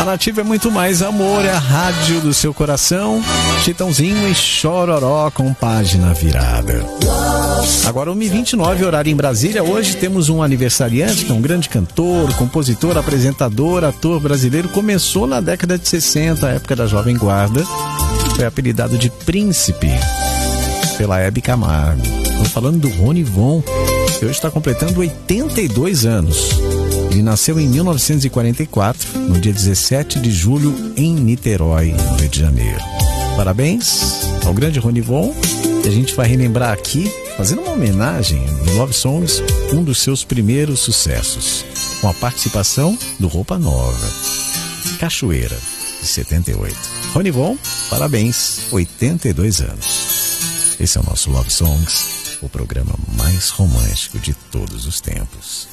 A Nativa é muito mais amor, é a rádio do seu coração. Chitãozinho e Chororó com página virada. Agora 1h29, horário em Brasília. Hoje temos um aniversariante, que é um grande cantor, compositor, apresentador, ator brasileiro. Começou na década de 60, a época da Jovem Guarda. Foi apelidado de Príncipe pela Hebe Camargo. Estou falando do Rony Von, que hoje está completando 82 anos. Ele nasceu em 1944, no dia 17 de julho, em Niterói, no Rio de Janeiro. Parabéns ao grande Rony Von. E a gente vai relembrar aqui, fazendo uma homenagem no Love Songs, um dos seus primeiros sucessos, com a participação do Roupa Nova, Cachoeira, de 78. Rony Von, parabéns, 82 anos. Esse é o nosso Love Songs, o programa mais romântico de todos os tempos.